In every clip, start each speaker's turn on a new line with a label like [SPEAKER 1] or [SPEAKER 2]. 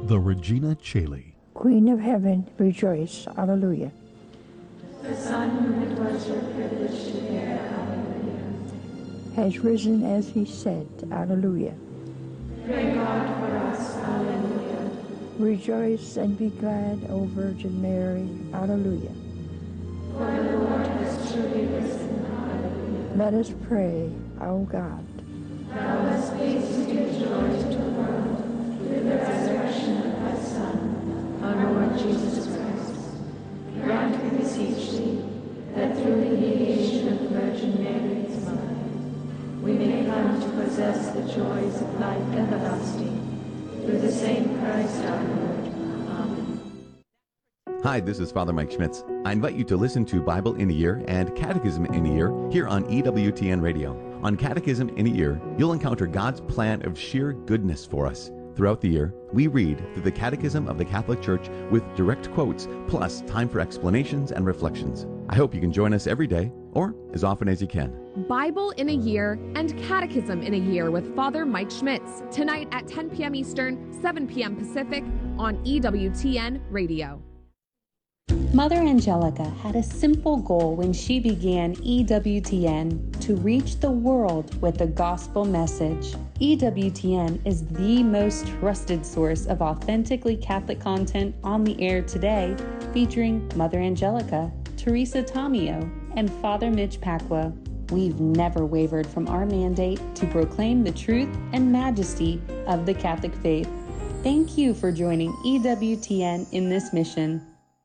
[SPEAKER 1] the Regina Caeli.
[SPEAKER 2] Queen of Heaven, rejoice. Alleluia.
[SPEAKER 3] The Son whom it was your privilege to bear, Alleluia.
[SPEAKER 2] Has risen as he said, Alleluia.
[SPEAKER 3] Pray God for us, Alleluia.
[SPEAKER 2] Rejoice and be glad, O Virgin Mary, Alleluia.
[SPEAKER 3] For the Lord has truly risen, Alleluia.
[SPEAKER 2] Let us pray, O God.
[SPEAKER 3] Thou hast pleased to give joy to the world through the resurrection of thy Son, our Lord Jesus Christ. Grant, we beseech thee, that through the mediation of the Virgin Mary, his mother, we may come to possess the joys of life everlasting, through the same Christ our Lord. Amen.
[SPEAKER 4] Hi, this is Father Mike Schmitz. I invite you to listen to Bible in a Year and Catechism in a Year here on EWTN Radio. On Catechism in a Year, you'll encounter God's plan of sheer goodness for us. Throughout the year, we read through the Catechism of the Catholic Church with direct quotes, plus time for explanations and reflections. I hope you can join us every day, or as often as you can.
[SPEAKER 5] Bible in a Year and Catechism in a Year with Father Mike Schmitz, tonight at 10 p.m. Eastern, 7 p.m. Pacific on EWTN Radio.
[SPEAKER 6] Mother Angelica had a simple goal when she began EWTN: to reach the world with the gospel message. EWTN is the most trusted source of authentically Catholic content on the air today, featuring Mother Angelica, Teresa Tomeo, and Father Mitch Pacwa. We've never wavered from our mandate to proclaim the truth and majesty of the Catholic faith. Thank you for joining EWTN in this mission.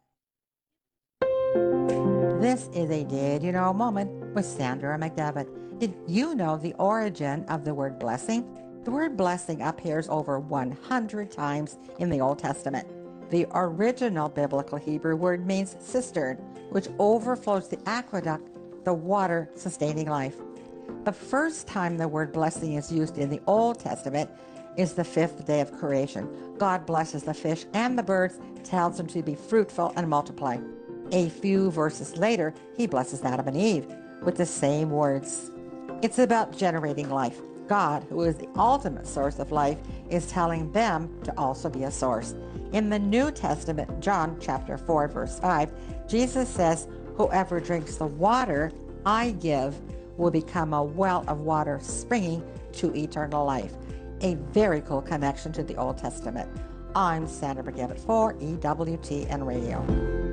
[SPEAKER 7] This is a Did You Know moment with Sandra McDevitt. Did you know the origin of the word blessing? The word blessing appears over 100 times in the Old Testament. The original biblical Hebrew word means cistern, which overflows the aqueduct, the water sustaining life. The first time the word blessing is used in the Old Testament is the 5th day of creation. God blesses the fish and the birds, tells them to be fruitful and multiply. A few verses later, he blesses Adam and Eve with the same words. It's about generating life. God, who is the ultimate source of life, is telling them to also be a source. In the New Testament, John chapter 4, verse 5, Jesus says, "Whoever drinks the water I give will become a well of water springing to eternal life." A very cool connection to the Old Testament. I'm Sandra McGevitt for EWTN Radio.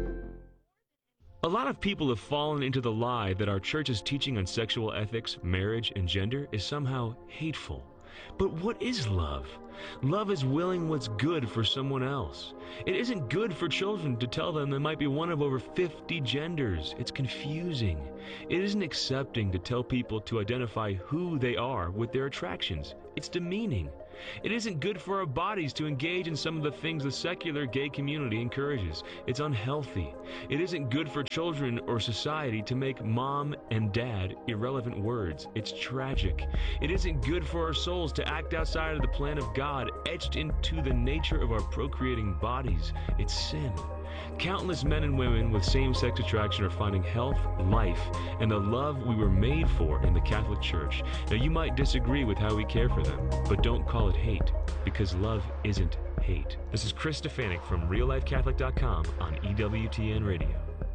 [SPEAKER 8] A lot of people have fallen into the lie that our church's teaching on sexual ethics, marriage, and gender is somehow hateful. But what is love? Love is willing what's good for someone else. It isn't good for children to tell them they might be one of over 50 genders. It's confusing. It isn't accepting to tell people to identify who they are with their attractions. It's demeaning. It isn't good for our bodies to engage in some of the things the secular gay community encourages. It's unhealthy. It isn't good for children or society to make mom and dad irrelevant words. It's tragic. It isn't good for our souls to act outside of the plan of God, etched into the nature of our procreating bodies. It's sin. Countless men and women with same-sex attraction are finding health, life, and the love we were made for in the Catholic Church. Now, you might disagree with how we care for them, but don't call it hate, because love isn't hate. This is Chris Stefanik from RealLifeCatholic.com on EWTN Radio.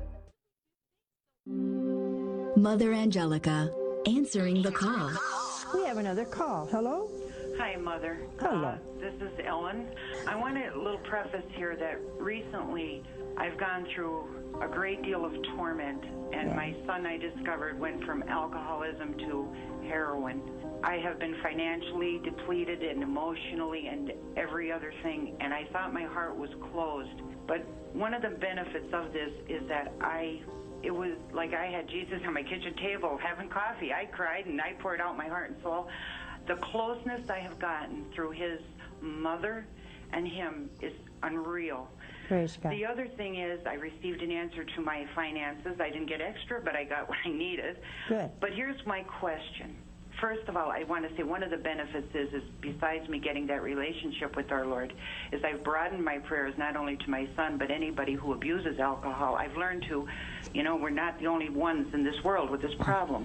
[SPEAKER 9] Mother Angelica, answering the call.
[SPEAKER 2] We have another call. Hello?
[SPEAKER 10] Hi, Mother.
[SPEAKER 2] Hello.
[SPEAKER 10] This is Ellen. I want a little preface here that recently I've gone through a great deal of torment, and my son, I discovered, went from alcoholism to heroin. I have been financially depleted and emotionally and every other thing, and I thought my heart was closed. But one of the benefits of this is that it was like I had Jesus on my kitchen table having coffee. I cried and I poured out my heart and soul. The closeness I have gotten through his mother and him is unreal.
[SPEAKER 2] Praise God.
[SPEAKER 10] The other thing is I received an answer to my finances. I didn't get extra, but I got what I needed.
[SPEAKER 2] Good.
[SPEAKER 10] But here's my question. First of all, I want to say one of the benefits is besides me getting that relationship with our Lord, is I've broadened my prayers not only to my son, but anybody who abuses alcohol. I've learned to, we're not the only ones in this world with this problem.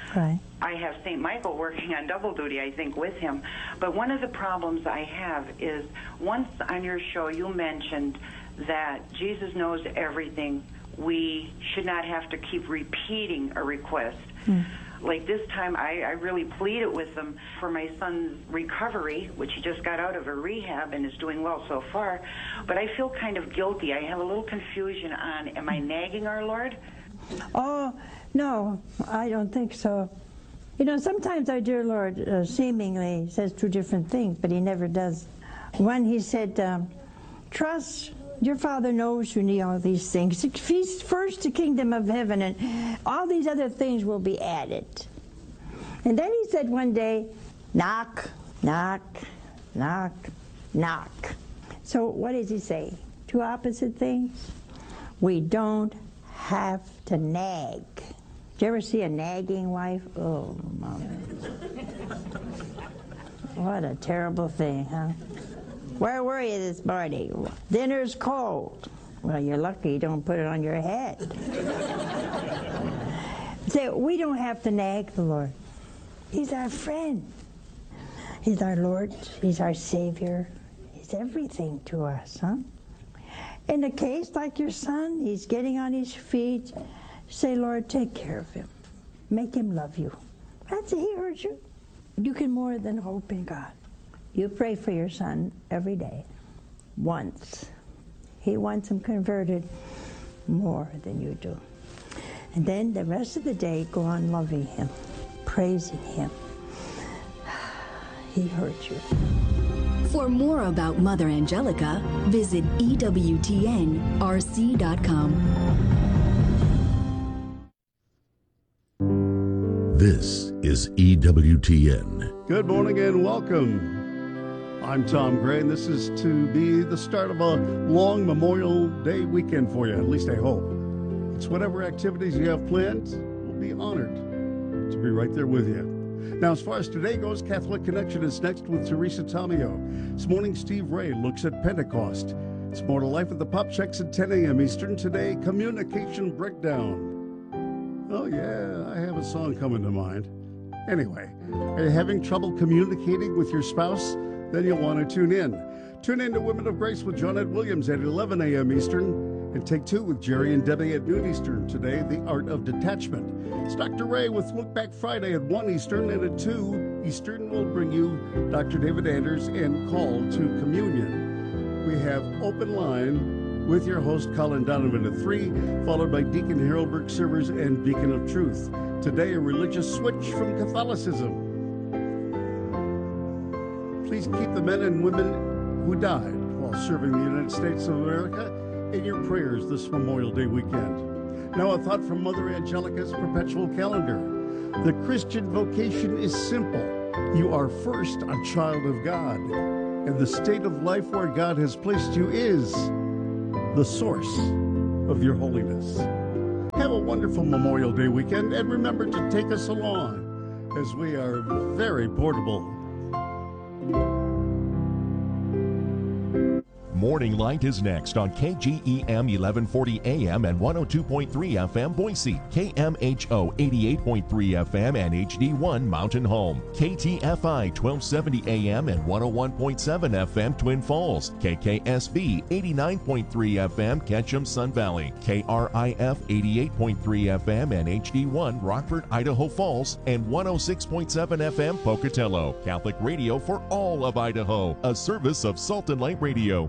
[SPEAKER 2] Right.
[SPEAKER 10] I have St. Michael working on double duty, I think, with him. But one of the problems I have is once on your show you mentioned that Jesus knows everything. We should not have to keep repeating a request. Like this time, I really pleaded with them for my son's recovery, which he just got out of a rehab and is doing well so far. But I feel kind of guilty. I have a little confusion on, am I nagging our Lord?
[SPEAKER 2] Oh, no, I don't think so. You know, sometimes our dear Lord seemingly says two different things, but he never does. One, he said, trust. Your Father knows you need all these things. Seek first the kingdom of heaven, and all these other things will be added. And then he said one day, knock, knock, knock, knock. So what does he say? Two opposite things? We don't have to nag. Did you ever see a nagging wife? Oh, Mama. What a terrible thing, huh? Where were you this morning? Dinner's cold. Well, you're lucky you don't put it on your head. So we don't have to nag the Lord. He's our friend. He's our Lord. He's our Savior. He's everything to us, huh? In a case like your son, he's getting on his feet. Say, Lord, take care of him. Make him love you. That's it. He heard you. You can more than hope in God. You pray for your son every day, once. He wants him converted more than you do. And then the rest of the day, go on loving him, praising him. He heard you.
[SPEAKER 9] For more about Mother Angelica, visit EWTNRC.com.
[SPEAKER 1] This is EWTN.
[SPEAKER 11] Good morning and welcome. I'm Tom Gray, and this is to be the start of a long Memorial Day weekend for you, at least I hope. It's whatever activities you have planned, we'll be honored to be right there with you. Now, as far as today goes, Catholic Connection is next with Teresa Tomeo. This morning, Steve Ray looks at Pentecost. It's more to life at the Pop Checks at 10 a.m. Eastern. Today, Communication Breakdown. Oh, yeah, I have a song coming to mind. Anyway, are you having trouble communicating with your spouse? Then you'll want to tune in. Tune in to Women of Grace with Johnnette Williams at 11 a.m. Eastern, and Take Two with Jerry and Debbie at noon Eastern. Today, The Art of Detachment. It's Dr. Ray with Look Back Friday at 1 Eastern, and at 2 Eastern we'll bring you Dr. David Anders and Call to Communion. We have Open Line with your host Colin Donovan at 3, followed by Deacon Harold Servers and Beacon of Truth. Today, a religious switch from Catholicism. Please keep the men and women who died while serving the United States of America in your prayers this Memorial Day weekend. Now, a thought from Mother Angelica's perpetual calendar. The Christian vocation is simple. You are first a child of God, and the state of life where God has placed you is the source of your holiness. Have a wonderful Memorial Day weekend, and remember to take us along, as we are very portable.
[SPEAKER 12] Morning Light is next on KGEM 1140 AM and 102.3 FM Boise, KMHO 88.3 FM and HD1 Mountain Home, KTFI 1270 AM and 101.7 FM Twin Falls, KKSB 89.3 FM Ketchum Sun Valley, KRIF 88.3 FM and HD1 Rockford, Idaho Falls, and 106.7 FM Pocatello. Catholic Radio for all of Idaho, a service of Salt and Light Radio.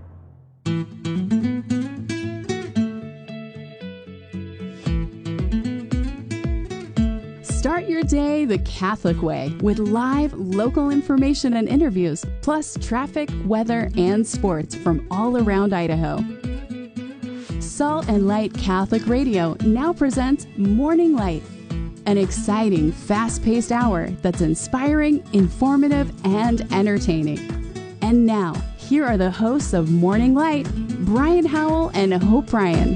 [SPEAKER 13] Start your day the Catholic way with live local information and interviews, plus traffic, weather, and sports from all around Idaho. Salt and Light Catholic Radio now presents Morning Light, an exciting, fast-paced hour that's inspiring, informative, and entertaining. And now, here are the hosts of Morning Light, Brian Howell and Hope Bryan.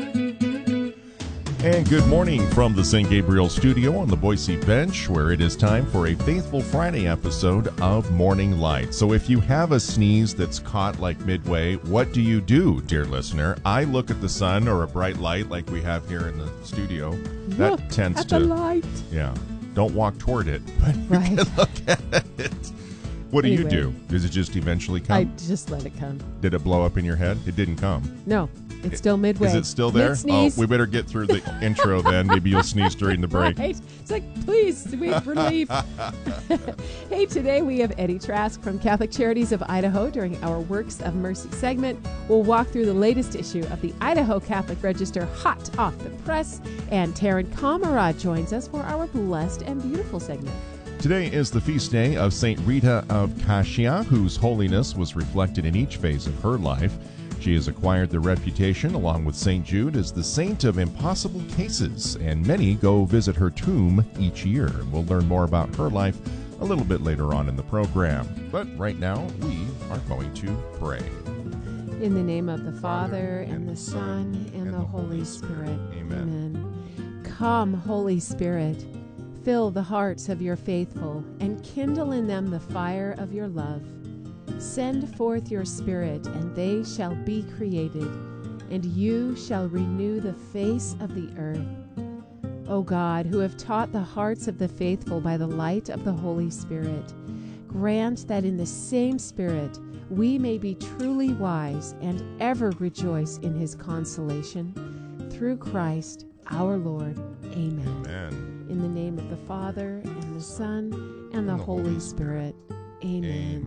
[SPEAKER 12] And good morning from the St. Gabriel studio on the Boise Bench, where it is time for a Faithful Friday episode of Morning Light. So if you have a sneeze that's caught like midway, what do you do, dear listener? I look at the sun or a bright light like we have here in the studio. That
[SPEAKER 2] look
[SPEAKER 12] tends
[SPEAKER 2] at
[SPEAKER 12] to
[SPEAKER 2] the light.
[SPEAKER 12] Yeah. Don't walk toward it, but you can look at it. What do you do? Does it just eventually come?
[SPEAKER 14] I just let it come.
[SPEAKER 12] Did it blow up in your head? It didn't come.
[SPEAKER 14] No, it's still midway.
[SPEAKER 12] Is it still there?
[SPEAKER 14] Mid-sneeze.
[SPEAKER 12] Oh, we better get through the intro then. Maybe you'll sneeze during the break.
[SPEAKER 14] Right. It's like, please, sweet relief. Hey, today we have Eddie Trask from Catholic Charities of Idaho during our Works of Mercy segment. We'll walk through the latest issue of the Idaho Catholic Register, hot off the press. And Taryn Kamarad joins us for our Blessed and Beautiful segment.
[SPEAKER 12] Today is the feast day of St. Rita of Cascia, whose holiness was reflected in each phase of her life. She has acquired the reputation, along with St. Jude, as the saint of impossible cases, and many go visit her tomb each year. We'll learn more about her life a little bit later on in the program. But right now, we are going to pray.
[SPEAKER 14] In the name of the Father, and the Son, and the Holy Spirit. Amen. Come, Holy Spirit. Fill the hearts of your faithful, and kindle in them the fire of your love. Send forth your Spirit, and they shall be created, and you shall renew the face of the earth. O God, who have taught the hearts of the faithful by the light of the Holy Spirit, grant that in the same Spirit we may be truly wise and ever rejoice in his consolation. Through Christ our Lord. Amen.
[SPEAKER 12] Amen.
[SPEAKER 14] In the name of the Father, and the Son, and the Holy Spirit. Amen.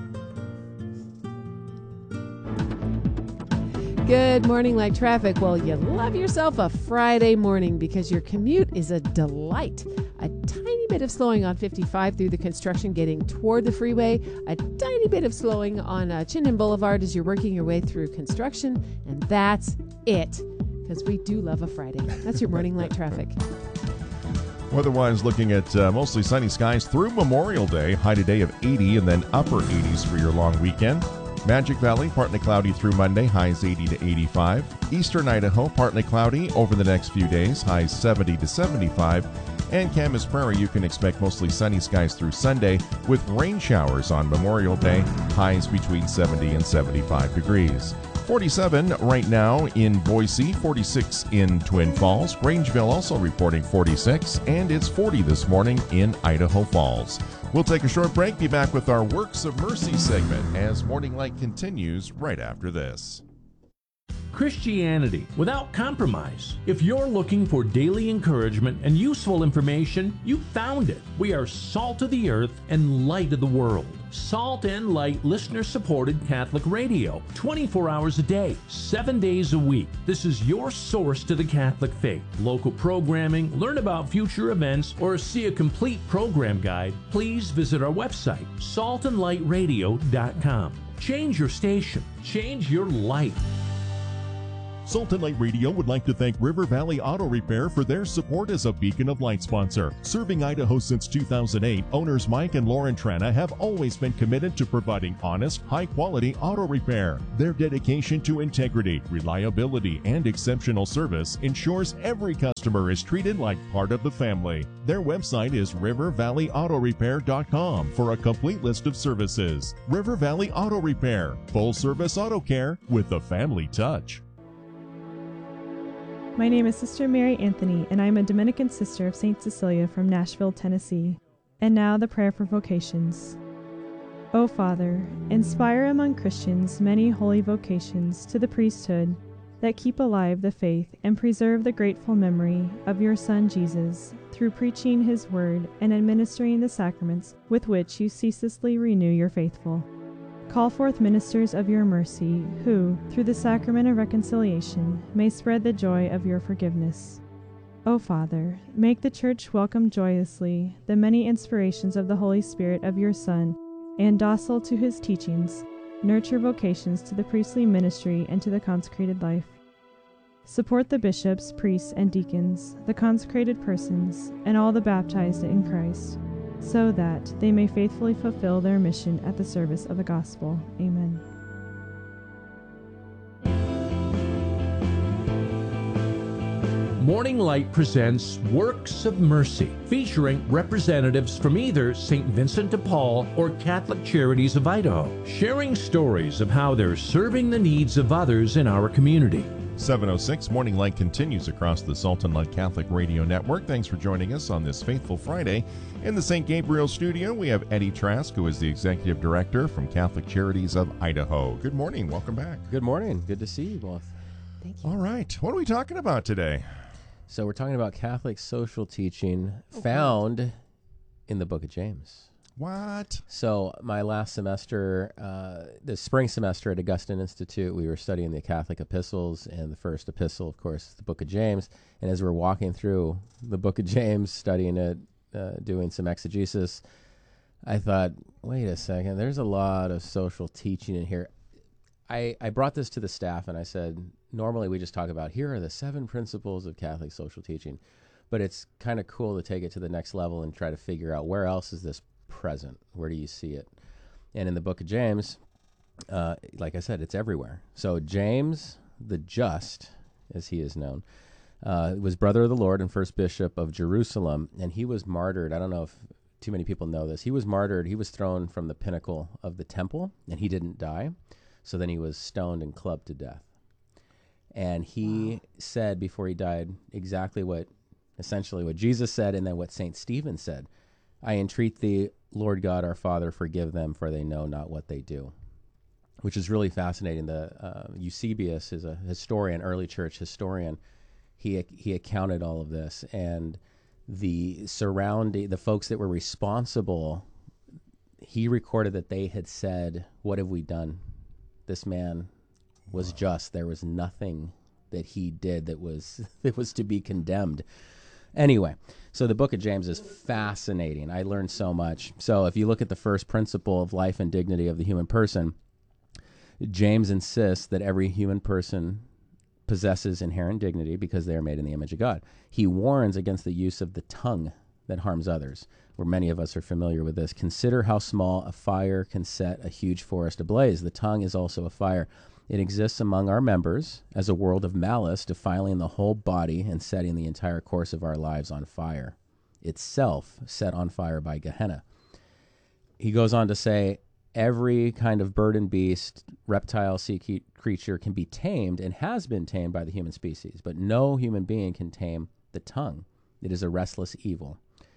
[SPEAKER 14] Good morning, Light Traffic. Well, you love yourself a Friday morning because your commute is a delight. A tiny bit of slowing on 55 through the construction getting toward the freeway. A tiny bit of slowing on Chinden Boulevard as you're working your way through construction. And that's it. Because we do love a Friday. That's your morning Light Traffic.
[SPEAKER 12] Weather-wise, looking at mostly sunny skies through Memorial Day. High today of 80 and then upper 80s for your long weekend. Magic Valley, partly cloudy through Monday, highs 80 to 85. Eastern Idaho, partly cloudy over the next few days, highs 70 to 75. And Camas Prairie, you can expect mostly sunny skies through Sunday with rain showers on Memorial Day, highs between 70 and 75 degrees. 47 right now in Boise, 46 in Twin Falls. Grangeville also reporting 46, and it's 40 this morning in Idaho Falls. We'll take a short break, be back with our Works of Mercy segment as Morning Light continues right after this.
[SPEAKER 15] Christianity without compromise. If you're looking for daily encouragement and useful information, you found it. We are salt of the earth and light of the world. Salt and Light listener-supported Catholic radio, 24 hours a day, 7 days a week. This is your source to the Catholic faith. Local programming, learn about future events, or see a complete program guide, please visit our website, saltandlightradio.com. Change your station. Change your life.
[SPEAKER 12] Salt and Light Radio would like to thank River Valley Auto Repair for their support as a Beacon of Light sponsor. Serving Idaho since 2008, owners Mike and Lauren Trana have always been committed to providing honest, high-quality auto repair. Their dedication to integrity, reliability, and exceptional service ensures every customer is treated like part of the family. Their website is rivervalleyautorepair.com for a complete list of services. River Valley Auto Repair, full-service auto care with the family touch.
[SPEAKER 16] My name is Sister Mary Anthony, and I am a Dominican sister of St. Cecilia from Nashville, Tennessee. And now the prayer for vocations. O Father, inspire among Christians many holy vocations to the priesthood that keep alive the faith and preserve the grateful memory of your Son Jesus through preaching his word and administering the sacraments with which you ceaselessly renew your faithful. Call forth ministers of your mercy, who, through the sacrament of reconciliation, may spread the joy of your forgiveness. O Father, make the Church welcome joyously the many inspirations of the Holy Spirit of your Son, and docile to his teachings, nurture vocations to the priestly ministry and to the consecrated life. Support the bishops, priests, and deacons, the consecrated persons, and all the baptized in Christ, so that they may faithfully fulfill their mission at the service of the gospel. Amen.
[SPEAKER 15] Morning Light presents Works of Mercy, featuring representatives from either St. Vincent de Paul or Catholic Charities of Idaho, sharing stories of how they're serving the needs of others in our community.
[SPEAKER 12] 7:06, Morning Light continues across the Salt and Light Catholic Radio Network. Thanks for joining us on this Faithful Friday. In the St. Gabriel studio, we have Eddie Trask, who is the Executive Director from Catholic Charities of Idaho. Good morning. Welcome back.
[SPEAKER 17] Good morning. Good to see you both.
[SPEAKER 14] Thank you.
[SPEAKER 12] All right. What are we talking about today?
[SPEAKER 17] So we're talking about Catholic social teaching found in the Book of James.
[SPEAKER 12] What?
[SPEAKER 17] So my last semester, the spring semester at Augustine Institute, we were studying the Catholic epistles, and the first epistle, of course, is the Book of James. And as we're walking through the Book of James, studying it, doing some exegesis, I thought, wait a second, there's a lot of social teaching in here. I brought this to the staff, and I said, normally we just talk about, here are the 7 principles of Catholic social teaching. But it's kind of cool to take it to the next level and try to figure out, where else is this present? Where do you see it? And in the Book of James, like I said, it's everywhere. So James the Just, as he is known, was brother of the Lord and first bishop of Jerusalem, and he was martyred. I don't know if too many people know this. He was martyred. He was thrown from the pinnacle of the temple, and he didn't die. So then he was stoned and clubbed to death. And he said before he died essentially what Jesus said, and then what St. Stephen said. I entreat thee, Lord God, our Father, forgive them, for they know not what they do, which is really fascinating. The Eusebius is a historian, early church historian. He accounted all of this, and the folks that were responsible, he recorded that they had said, what have we done? This man was just. There was nothing that he did that was to be condemned. Anyway, so the Book of James is fascinating. I learned so much. So if you look at the first principle of life and dignity of the human person, James insists that every human person possesses inherent dignity because they are made in the image of God. He warns against the use of the tongue that harms others, where many of us are familiar with this. Consider how small a fire can set a huge forest ablaze. The tongue is also a fire. It exists among our members as a world of malice, defiling the whole body and setting the entire course of our lives on fire, itself set on fire by Gehenna. He goes on to say, every kind of bird and beast, reptile, sea creature can be tamed and has been tamed by the human species, but no human being can tame the tongue. It is a restless evil.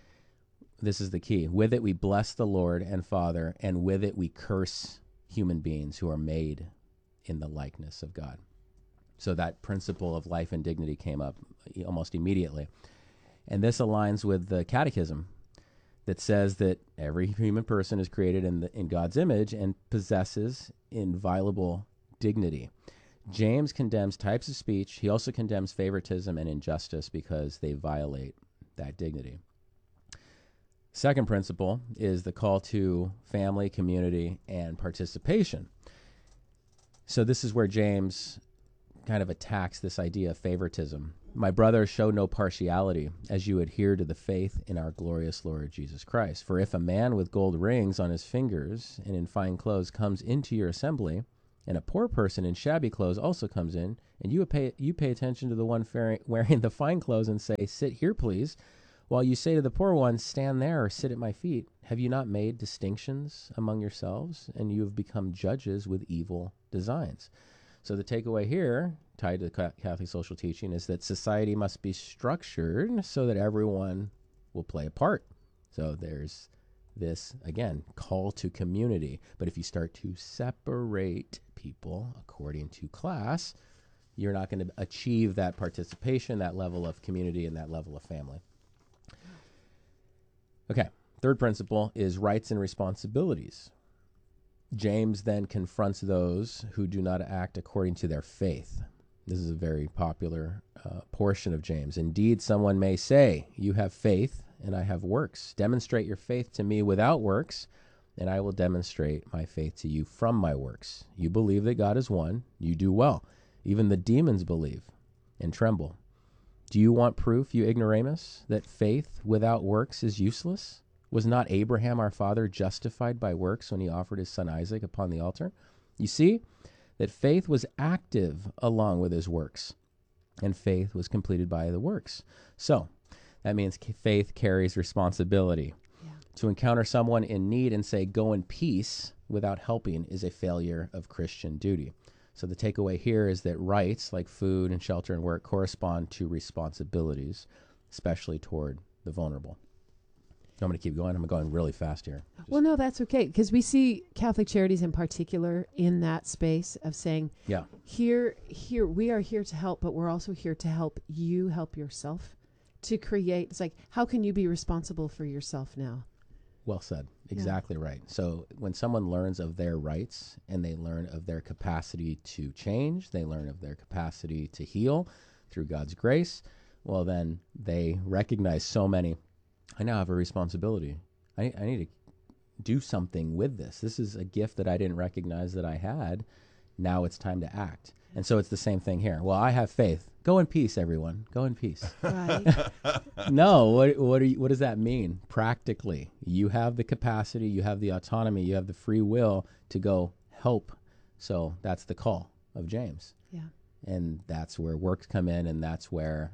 [SPEAKER 17] This is the key. With it we bless the Lord and Father, and with it we curse human beings who are made in the likeness of God. So that principle of life and dignity came up almost immediately. And this aligns with the Catechism that says that every human person is created in God's image and possesses inviolable dignity. James condemns types of speech. He also condemns favoritism and injustice because they violate that dignity. Second principle is the call to family, community, and participation. So this is where James kind of attacks this idea of favoritism. My brother, show no partiality as you adhere to the faith in our glorious Lord Jesus Christ. For if a man with gold rings on his fingers and in fine clothes comes into your assembly, and a poor person in shabby clothes also comes in, and you pay attention to the one wearing the fine clothes and say, sit here, please, while you say to the poor one, stand there or sit at my feet, have you not made distinctions among yourselves, and you have become judges with evil designs? So the takeaway here, tied to the Catholic social teaching, is that society must be structured so that everyone will play a part. So there's this, again, call to community. But if you start to separate people according to class, you're not going to achieve that participation, that level of community, and that level of family. Okay, third principle is rights and responsibilities. James then confronts those who do not act according to their faith. This is a very popular portion of James. Indeed, someone may say, you have faith and I have works. Demonstrate your faith to me without works, and I will demonstrate my faith to you from my works. You believe that God is one. You do well. Even the demons believe and tremble. Do you want proof, you ignoramus, that faith without works is useless? Was not Abraham our father justified by works when he offered his son Isaac upon the altar? You see that faith was active along with his works, and faith was completed by the works. So that means faith carries responsibility. Yeah. To encounter someone in need and say, go in peace, without helping is a failure of Christian duty. So the takeaway here is that rights like food and shelter and work correspond to responsibilities, especially toward the vulnerable. I'm going to keep going. I'm going really fast here.
[SPEAKER 14] Well, no, that's okay, because we see Catholic Charities in particular in that space of saying, here, we are here to help, but we're also here to help you help yourself to create. It's like, how can you be responsible for yourself now?
[SPEAKER 17] Well said. Exactly right. So when someone learns of their rights and they learn of their capacity to change, they learn of their capacity to heal through God's grace, well, then they recognize so many. I now have a responsibility. I need to do something with this. This is a gift that I didn't recognize that I had. Now it's time to act. And so it's the same thing here. Well, I have faith. Go in peace, everyone. Go in peace.
[SPEAKER 14] Right.
[SPEAKER 17] No, what does that mean? Practically, you have the capacity, you have the autonomy, you have the free will to go help. So that's the call of James.
[SPEAKER 14] Yeah.
[SPEAKER 17] And that's where works come in, and that's where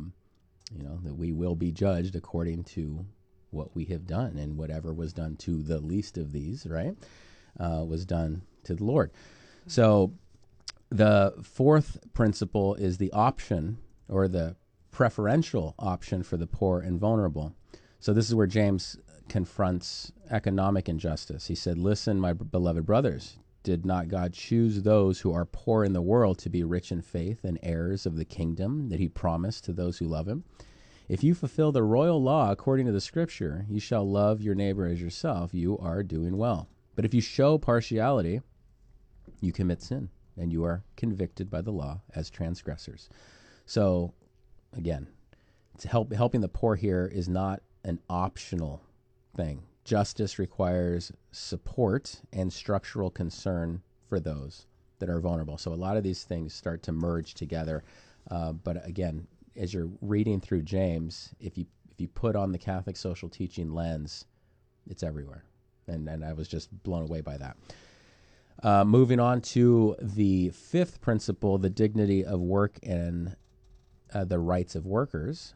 [SPEAKER 17] that we will be judged according to what we have done, and whatever was done to the least of these, right, was done to the Lord. So the fourth principle is the option, or the preferential option, for the poor and vulnerable. So this is where James confronts economic injustice. He said, "Listen, my beloved brothers, did not God choose those who are poor in the world to be rich in faith and heirs of the kingdom that he promised to those who love him? If you fulfill the royal law according to the scripture, you shall love your neighbor as yourself, you are doing well. But if you show partiality, you commit sin, and you are convicted by the law as transgressors." So, again, helping the poor here is not an optional thing. Justice requires support and structural concern for those that are vulnerable. So a lot of these things start to merge together. But again, as you're reading through James, if you put on the Catholic social teaching lens, it's everywhere. And I was just blown away by that. Moving on to the fifth principle, the dignity of work and the rights of workers.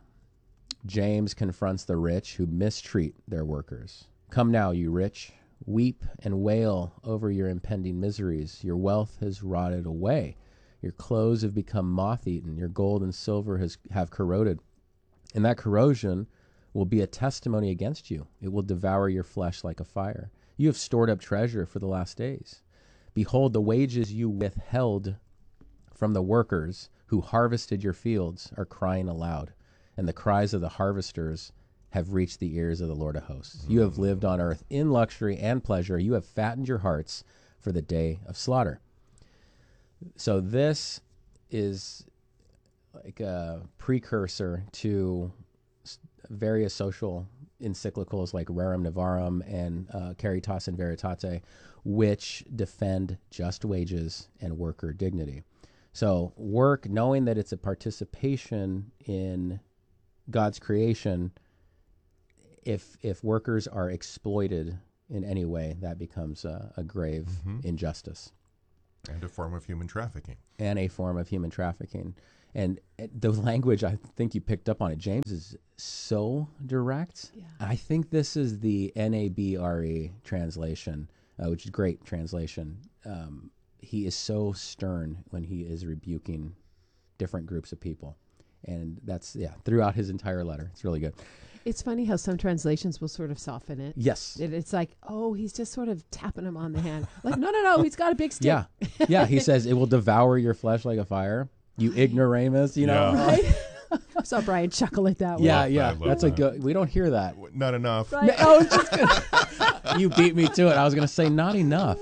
[SPEAKER 17] James confronts the rich who mistreat their workers. "Come now, you rich, weep and wail over your impending miseries. Your wealth has rotted away. Your clothes have become moth-eaten. Your gold and silver have corroded. And that corrosion will be a testimony against you. It will devour your flesh like a fire. You have stored up treasure for the last days. Behold, the wages you withheld from the workers who harvested your fields are crying aloud, and the cries of the harvesters have reached the ears of the Lord of hosts. You have lived on earth in luxury and pleasure. You have fattened your hearts for the day of slaughter." So this is like a precursor to various social encyclicals like Rerum Novarum and Caritas in Veritate, which defend just wages and worker dignity. So work, knowing that it's a participation in God's creation, if workers are exploited in any way, that becomes a grave injustice.
[SPEAKER 18] And a form of human trafficking.
[SPEAKER 17] And the language, I think you picked up on it. James is so direct. Yeah. I think this is the NABRE translation, which is a great translation. He is so stern when he is rebuking different groups of people. And that's, throughout his entire letter. It's really good.
[SPEAKER 14] It's funny how some translations will sort of soften it.
[SPEAKER 17] Yes.
[SPEAKER 14] It's like, oh, he's just sort of tapping him on the hand. Like, no, he's got a big stick.
[SPEAKER 17] Yeah, he says, it will devour your flesh like a fire. You ignoramus, you know.
[SPEAKER 14] Yeah. Right? I saw Brian chuckle at that one.
[SPEAKER 17] Yeah. That's a good, we don't hear that.
[SPEAKER 18] Not enough.
[SPEAKER 14] Right.
[SPEAKER 17] You beat me to it. I was going to say not enough.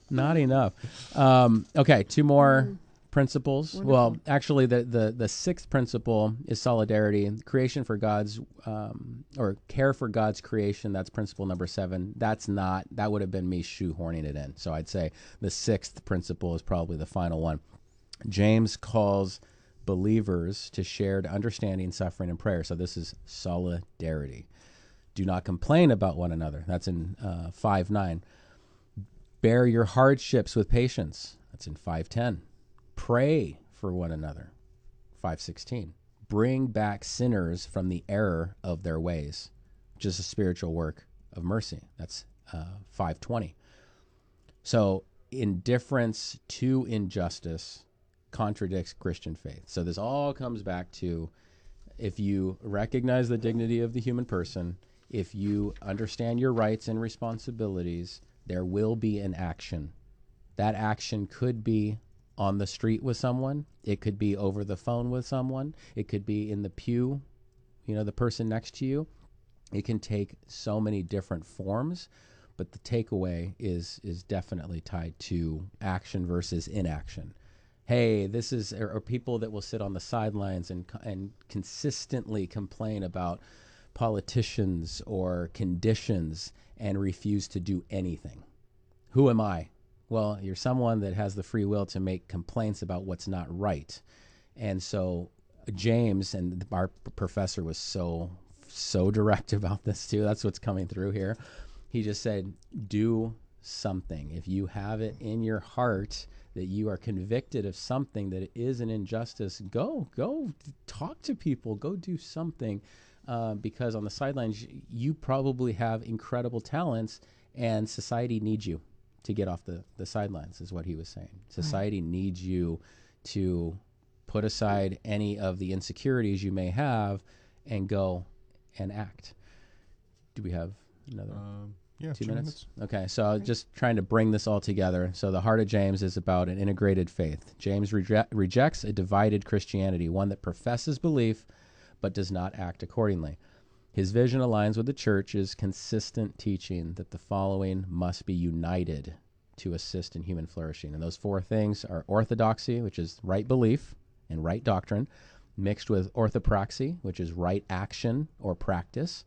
[SPEAKER 17] Okay, two more principles.
[SPEAKER 14] Wonderful.
[SPEAKER 17] Well, actually, the sixth principle is solidarity, creation for God's, or care for God's creation. That's principle number 7. That would have been me shoehorning it in. So I'd say the sixth principle is probably the final one. James calls believers to shared understanding, suffering, and prayer. So this is solidarity. Do not complain about one another. That's in 5:9. Bear your hardships with patience. That's in 5:10. Pray for one another. 5:16. Bring back sinners from the error of their ways, which is a spiritual work of mercy. That's 5:20. So indifference to injustice contradicts Christian faith. So this all comes back to, if you recognize the dignity of the human person, if you understand your rights and responsibilities, there will be an action. That action could be on the street with someone. It could be over the phone with someone. It could be in the pew, the person next to you. It can take so many different forms, but the takeaway is definitely tied to action versus inaction. Hey, this is, or people that will sit on the sidelines and consistently complain about politicians or conditions and refuse to do anything. Who am I? Well, you're someone that has the free will to make complaints about what's not right. And so James, and our professor was so direct about this too. That's what's coming through here. He just said, do something. If you have it in your heart that you are convicted of something that is an injustice, go talk to people, go do something. Because on the sidelines, you probably have incredible talents, and society needs you to get off the sidelines, is what he was saying. Society needs you to put aside any of the insecurities you may have and go and act. Do we have another 2 minutes? Okay, so just trying to bring this all together. So the heart of James is about an integrated faith. James rejects a divided Christianity, one that professes belief but does not act accordingly. His vision aligns with the church's consistent teaching that the following must be united to assist in human flourishing. And those four things are orthodoxy, which is right belief and right doctrine, mixed with orthopraxy, which is right action or practice,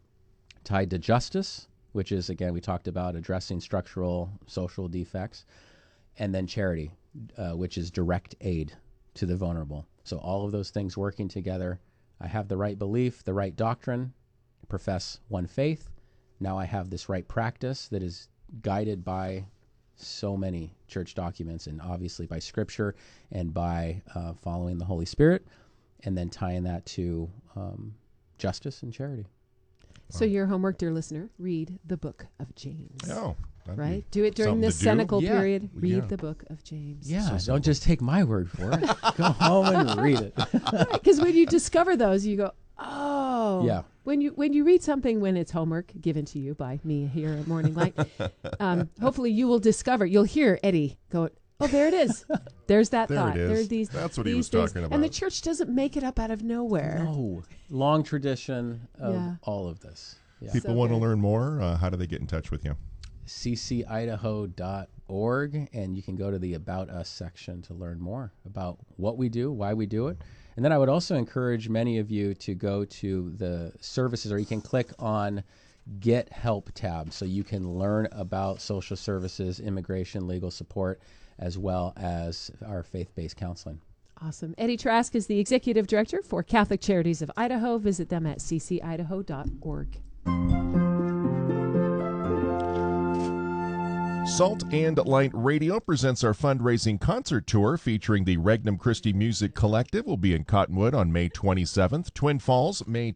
[SPEAKER 17] tied to justice, which is, again, we talked about addressing structural social defects, and then charity, which is direct aid to the vulnerable. So all of those things working together. I have the right belief, the right doctrine, profess one faith. Now I have this right practice that is guided by so many church documents, and obviously by Scripture and by following the Holy Spirit, and then tying that to justice and charity.
[SPEAKER 14] So your homework, dear listener, read the book of James.
[SPEAKER 18] Oh,
[SPEAKER 14] right? Do it during this Senecal period. Read the book of James.
[SPEAKER 17] Yeah, don't just take my word for it. Go home and read it.
[SPEAKER 14] Because when you discover those, you go, oh.
[SPEAKER 17] Yeah.
[SPEAKER 14] When you read something when it's homework given to you by me here at Morning Light, hopefully you will discover, you'll hear Eddie go, oh, there it is. There's that
[SPEAKER 18] there
[SPEAKER 14] thought.
[SPEAKER 18] It is.
[SPEAKER 14] There's
[SPEAKER 18] That's what
[SPEAKER 14] these
[SPEAKER 18] he was
[SPEAKER 14] things.
[SPEAKER 18] talking about.
[SPEAKER 14] And the church doesn't make it up out of nowhere.
[SPEAKER 17] No. Long tradition of all of this. Yeah.
[SPEAKER 18] People want to learn more. How do they get in touch with you?
[SPEAKER 17] ccidaho.org, and you can go to the About Us section to learn more about what we do, why we do it. And then I would also encourage many of you to go to the services, or you can click on Get Help tab, so you can learn about social services, immigration, legal support, as well as our faith-based counseling.
[SPEAKER 14] Awesome. Eddie Trask is the Executive Director for Catholic Charities of Idaho. Visit them at ccidaho.org.
[SPEAKER 12] Salt and Light Radio presents our fundraising concert tour featuring the Regnum Christi Music Collective. Will be in Cottonwood on May 27th, Twin Falls May